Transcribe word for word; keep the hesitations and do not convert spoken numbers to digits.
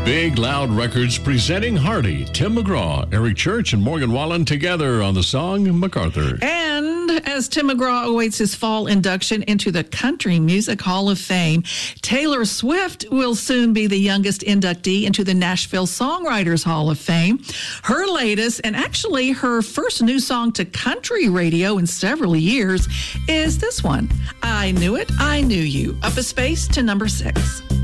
Big Loud Records presenting Hardy, Tim McGraw, Eric Church, and Morgan Wallen together on the song MacArthur. And as Tim McGraw awaits his fall induction into the Country Music Hall of Fame, Taylor Swift will soon be the youngest inductee into the Nashville Songwriters Hall of Fame. Her latest, and actually her first new song to country radio in several years, is this one, I Knew It, I Knew You, up a space to number six.